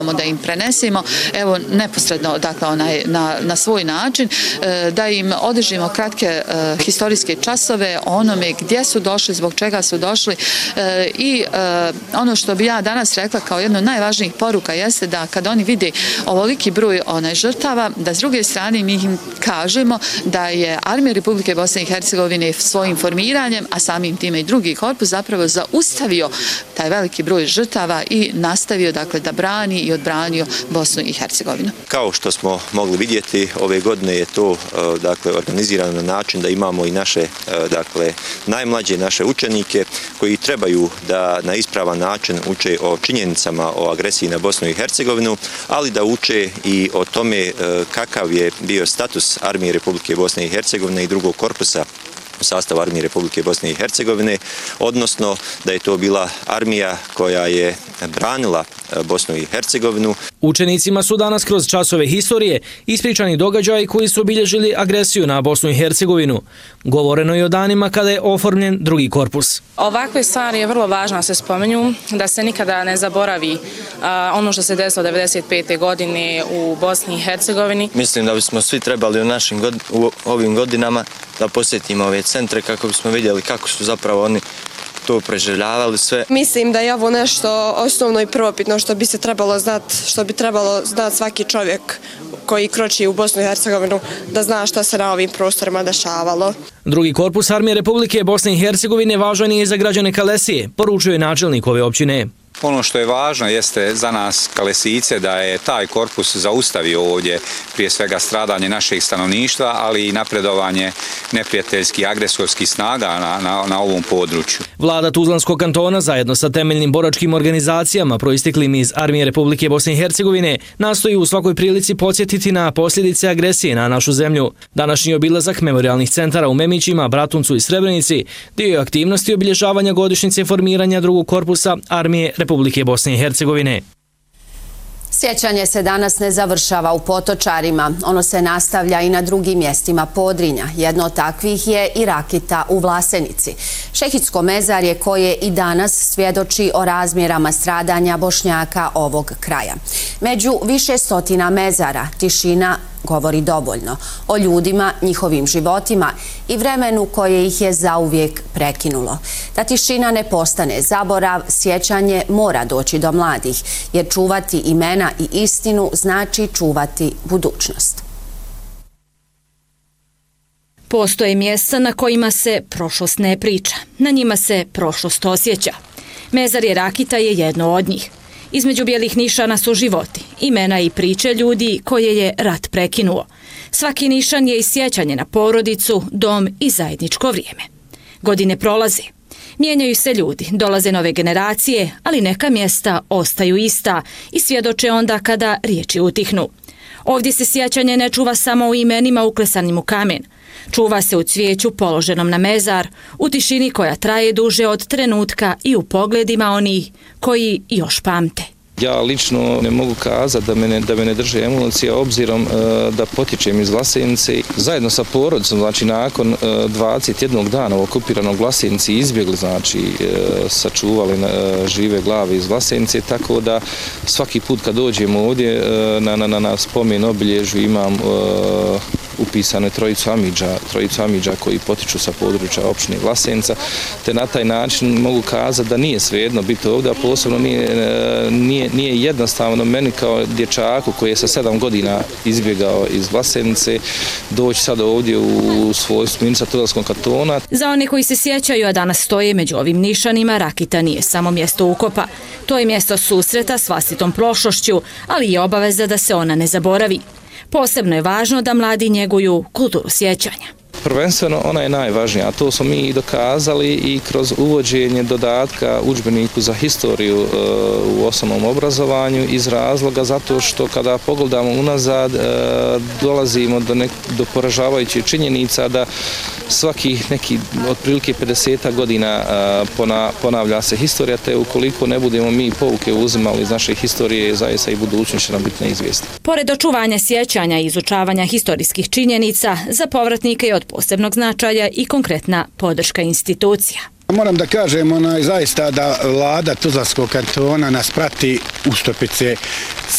da im prenesemo, evo neposredno dakle na svoj način, da im održimo kratke historijske časove o onome gdje su došli, zbog čega su došli i ono što bi ja danas rekla kao jedno od najvažnijih poruka jeste da kad oni vide ovoliki broj žrtava, da s druge strane mi im kažemo da je Armija Republike Bosne i Hercegovine svojim formiranjem, a samim time i drugi korpus zapravo zaustavio taj veliki broj žrtava i nastavio dakle da brani i odbranio Bosnu i Hercegovinu. Kao što smo mogli vidjeti, ove godine je to dakle organizirano na način da imamo i naše dakle najmlađe naše učenike koji trebaju da na ispravan način uče o činjenicama o agresiji na Bosnu i Hercegovinu, ali da uče i o tome kakav je bio status Armije Republike Bosne i Hercegovine i drugog korpusa u sastavu Armije Republike Bosne i Hercegovine, odnosno da je to bila armija koja je branila Bosnu i Hercegovinu. Učenicima su danas kroz časove historije ispričani događaji koji su obilježili agresiju na Bosnu i Hercegovinu. Govoreno je o danima kada je oformljen drugi korpus. Ovakve stvari je vrlo važno da se spomenju, da se nikada ne zaboravi ono što se desilo 1995. godine u Bosni i Hercegovini. Mislim da bismo svi trebali u ovim godinama da posjetimo ove centre kako bismo vidjeli kako su zapravo oni to preživljavali sve. Mislim da je ovo nešto osnovno i prvopitno što bi se trebalo znati, što bi trebalo znati svaki čovjek koji kroči u Bosnu i Hercegovinu, da zna šta se na ovim prostorima dešavalo. Drugi korpus Armije Republike Bosne i Hercegovine važan je za građane Kalesije, poručuje načelnik ove općine. Ono što je važno jeste za nas Kalesijice da je taj korpus zaustavio ovdje prije svega stradanje našeg stanovništva, ali i napredovanje neprijateljskih agresorskih snaga na ovom području. Vlada Tuzlanskog kantona zajedno sa temeljnim boračkim organizacijama proisteklim iz Armije Republike Bosne i Hercegovine nastoji u svakoj prilici podsjetiti na posljedice agresije na našu zemlju. Današnji obilazak memorialnih centara u Memićima, Bratuncu i Srebrenici dio je aktivnosti obilježavanja godišnjice formiranja drugog korpusa Armije Republike Bosne i Hercegovine. Sjećanje se danas ne završava u Potočarima. Ono se nastavlja i na drugim mjestima Podrinja. Jedno od takvih je i Rakita u Vlasenici. Šehidsko mezarje koje i danas svjedoči o razmjerama stradanja Bošnjaka ovog kraja. Među više stotina mezara tišina govori dovoljno o ljudima, njihovim životima i vremenu koje ih je zauvijek prekinulo. Da tišina ne postane zaborav, sjećanje mora doći do mladih, jer čuvati imena i istinu znači čuvati budućnost. Postoje mjesta na kojima se prošlost ne priča, na njima se prošlost osjeća. Mezarje Rakita je jedno od njih. Između bijelih nišana su životi, imena i priče ljudi koje je rat prekinuo. Svaki nišan je i sjećanje na porodicu, dom i zajedničko vrijeme. Godine prolaze. Mijenjaju se ljudi, dolaze nove generacije, ali neka mjesta ostaju ista i svjedoče onda kada riječi utihnu. Ovdje se sjećanje ne čuva samo u imenima uklesanim u kamen. Čuva se u cvijeću položenom na mezar, u tišini koja traje duže od trenutka i u pogledima onih koji još pamte. Ja lično ne mogu kazati da me ne drže emocije, obzirom da potičem iz Vlasenice. Zajedno sa porodicom, znači nakon 21 dana u okupiranog Vlasenici izbjegli, znači sačuvali žive glave iz Vlasenice, tako da svaki put kad dođemo ovdje na spomen obilježju imam upisane trojicu Amidža koji potiču sa područja općine Vlasenica, te na taj način mogu kazati da nije svejedno biti ovdje, a posebno nije jednostavno meni kao dječaku koji je sa 7 godina izbjegao iz Vlasenice doći sada ovdje u svojstvu ministra Tuzlanskog kantona. Za one koji se sjećaju, a danas stoje među ovim nišanima, Rakita nije samo mjesto ukopa. To je mjesto susreta s vlastitom prošlošću, ali je obaveza da se ona ne zaboravi. Posebno je važno da mladi njeguju kulturu sjećanja. Prvenstveno ona je najvažnija, a to smo mi i dokazali i kroz uvođenje dodatka udžbeniku za historiju u osnovnom obrazovanju iz razloga zato što kada pogledamo unazad dolazimo do poražavajućih činjenica da svakih neki otprilike 50 godina ponavlja se historija, te ukoliko ne budemo mi pouke uzimali iz naše historije, zaista i budućnost će nam biti neizvjesna. Pored očuvanja sjećanja i izučavanja historijskih činjenica, za povratnike je od posebnog značaja i konkretna podrška institucija. Moram da kažem zaista da vlada Tuzlanskog kantona nas prati u Stupice